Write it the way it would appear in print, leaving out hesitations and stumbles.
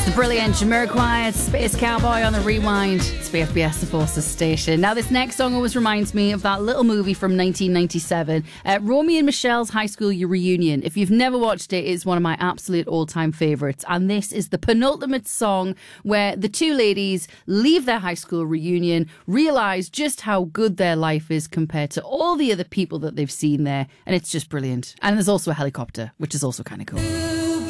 The brilliant Jamiroquai, Space Cowboy on the Rewind. It's BFBS, the Forces station. Now, this next song always reminds me of that little movie from 1997, Romy and Michelle's high school reunion. If you've never watched it, it's one of my absolute all-time favourites. And this is the penultimate song where the two ladies leave their high school reunion, realise just how good their life is compared to all the other people that they've seen there. And it's just brilliant. And there's also a helicopter, which is also kind of cool.